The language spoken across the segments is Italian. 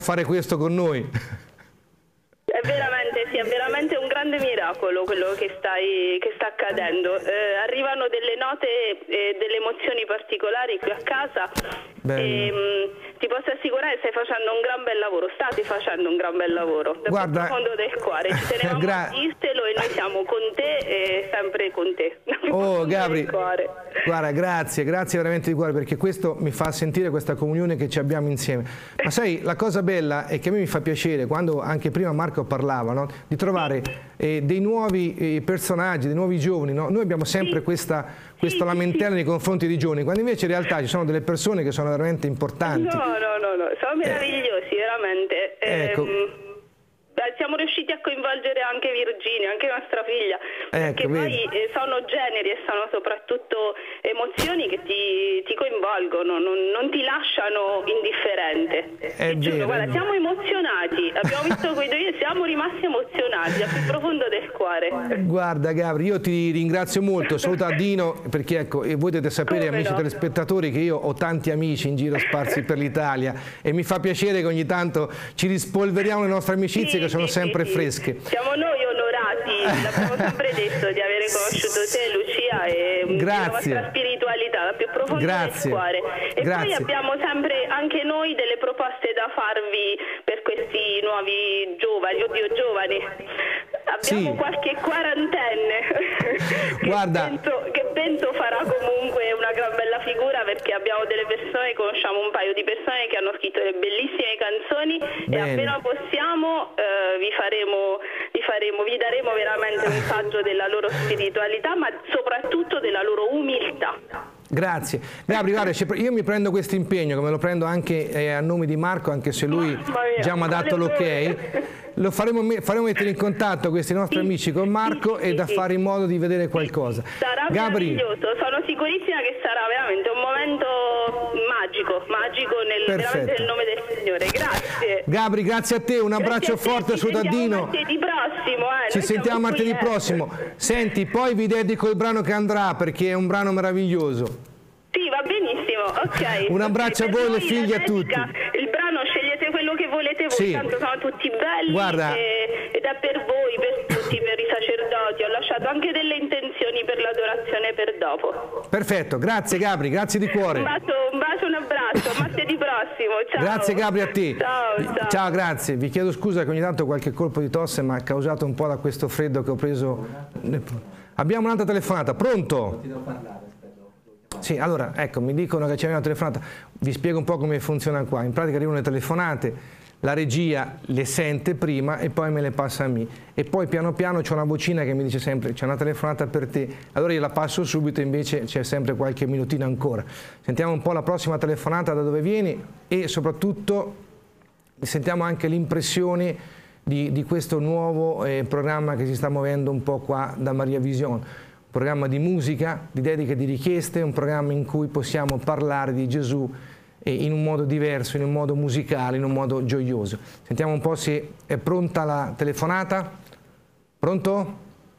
fare questo con noi. È veramente, sì, è veramente un grande miracolo quello che sta accadendo. Arrivano delle note e delle emozioni particolari qui a casa. Ti posso assicurare che stai facendo un gran bel lavoro, state facendo un gran bel lavoro. Dal profondo del cuore, ci tenevamo a dirtelo e noi siamo con te e sempre con te. Oh Gabri, guarda, grazie veramente di cuore, perché questo mi fa sentire questa comunione che ci abbiamo insieme. Ma sai, la cosa bella è che a me mi fa piacere, quando anche prima Marco parlava, no, di trovare dei nuovi personaggi, dei nuovi giovani, no? Noi abbiamo sempre questo lamentela nei confronti dei giovani, quando invece in realtà ci sono delle persone che sono veramente importanti. No, sono meravigliosi, veramente. Ecco. Siamo riusciti a coinvolgere anche Virginia, anche nostra figlia, perché poi sono generi e sono soprattutto emozioni che ti coinvolgono, non ti lasciano indifferente. Giuro, guarda, siamo emozionati, abbiamo visto quei 2 video, siamo rimasti emozionati dal più profondo del cuore. Guarda Gabri, io ti ringrazio molto, saluta Dino, perché ecco, e voi dovete sapere, amici telespettatori, che io ho tanti amici in giro sparsi per l'Italia e mi fa piacere che ogni tanto ci rispolveriamo le nostre amicizie che sono sempre fresche. Siamo noi onorati, l'abbiamo sempre detto, di avere conosciuto te, Lucia, e la vostra spiritualità, la più profonda del cuore. E poi abbiamo sempre anche noi delle proposte da farvi per questi nuovi giovani. Abbiamo qualche quarantenne che penso farà comunque una gran bella figura, perché abbiamo delle persone, conosciamo un paio di persone che hanno scritto delle bellissime canzoni. E appena possiamo vi daremo veramente un saggio della loro spiritualità, ma soprattutto della loro umiltà. Grazie. Gabri, guarda, io mi prendo questo impegno, come lo prendo anche a nome di Marco, anche se lui già mi ha dato l'ok. Lo faremo mettere in contatto questi nostri amici con Marco e da fare in modo di vedere qualcosa. Sarà meraviglioso, sono sicurissima che sarà veramente un momento magico veramente nel nome del Signore. Grazie. Gabri, grazie a te, un abbraccio forte su Daddino. Martedì prossimo. Ci sentiamo martedì prossimo. Senti, poi vi dedico il brano che andrà, perché è un brano meraviglioso. Sì, va benissimo, ok. Un abbraccio a voi, le figlie, a tutti. Il brano scegliete quello che volete voi, tanto sono tutti belli. Guarda, ed è per voi, per tutti, per i sacerdoti. Ho lasciato anche delle intenzioni per l'adorazione per dopo. Perfetto, grazie Gabri, grazie di cuore. Un bacio, un abbraccio, martedì prossimo, ciao. Grazie Gabri, a te. Ciao, grazie. Vi chiedo scusa che ogni tanto qualche colpo di tosse mi ha causato un po' da questo freddo che ho preso. Abbiamo un'altra telefonata, pronto? Ti devo parlare. Sì, allora, ecco, mi dicono che c'è una telefonata, vi spiego un po' come funziona qua. In pratica arrivano le telefonate, la regia le sente prima e poi me le passa a me. E poi piano piano c'è una vocina che mi dice sempre, c'è una telefonata per te. Allora io la passo subito, invece c'è sempre qualche minutino ancora. Sentiamo un po' la prossima telefonata, da dove vieni, e soprattutto sentiamo anche l'impressione di questo nuovo programma che si sta muovendo un po' qua da Maria Vision. Programma di musica, di dediche, di richieste, un programma in cui possiamo parlare di Gesù in un modo diverso, in un modo musicale, in un modo gioioso. Sentiamo un po' se è pronta la telefonata. Pronto?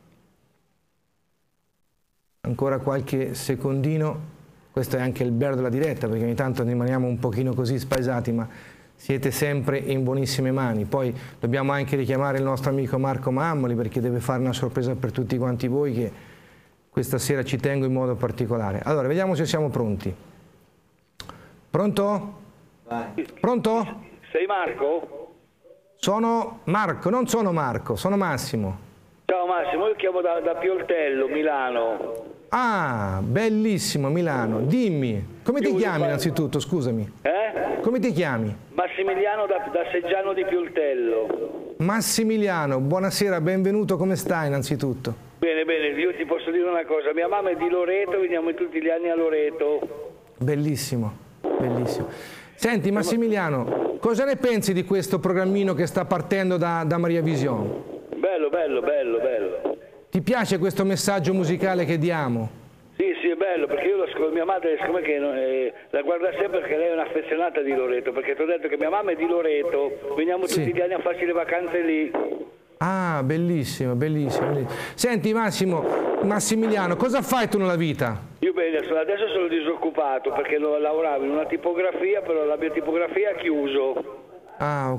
Ancora qualche secondino. Questo è anche il bello della diretta, perché ogni tanto rimaniamo un pochino così spaesati, ma siete sempre in buonissime mani. Poi dobbiamo anche richiamare il nostro amico Marco Mammoli, perché deve fare una sorpresa per tutti quanti voi, che questa sera ci tengo in modo particolare. Allora, vediamo se siamo pronti. Pronto? Vai. Pronto? Sei Marco? Sono Marco, non sono Marco, sono Massimo. Ciao Massimo, io chiamo da Pioltello, Milano. Ah, bellissimo, Milano. Dimmi, come ti chiami innanzitutto, scusami? Come ti chiami? Massimiliano da Seggiano di Pioltello. Massimiliano, buonasera, benvenuto, come stai innanzitutto? Bene, bene, io ti posso dire una cosa, mia mamma è di Loreto, veniamo tutti gli anni a Loreto. Bellissimo, bellissimo. Senti Massimiliano, cosa ne pensi di questo programmino che sta partendo da Maria Vision? Bello, bello, bello, bello. Ti piace questo messaggio musicale che diamo? Sì, sì, è bello, perché io mia madre, siccome che la guarda sempre, perché lei è un'affezionata di Loreto, perché ti ho detto che mia mamma è di Loreto, veniamo tutti gli anni a farci le vacanze lì. Ah, bellissimo, bellissimo, bellissimo. Senti Massimiliano, cosa fai tu nella vita? Io bene, adesso sono disoccupato perché lavoravo in una tipografia, però la mia tipografia ha chiuso. Ah,